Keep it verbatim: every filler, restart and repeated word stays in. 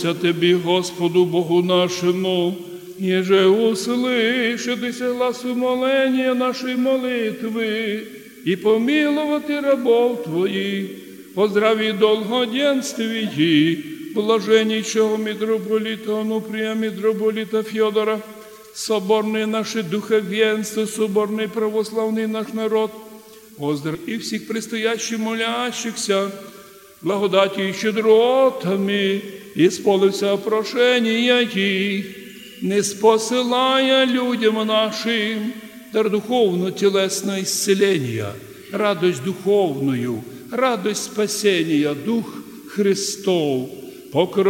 Тебе, Господу Богу нашему, еже услышатися гласу моления нашей молитвы и помиловати рабов Твоих, поздрави долгоденствии, блаженнейшего митрополита Онуфрия, митрополита Федора, соборное наше духовенство, соборный православный наш народ, поздрав и всех предстоящих молящихся, благодатью и щедротами, исполнився прошения их, не спосылая людям нашим дар духовно-телесное исцеление, радость духовную, радость спасения, Дух Христов, покров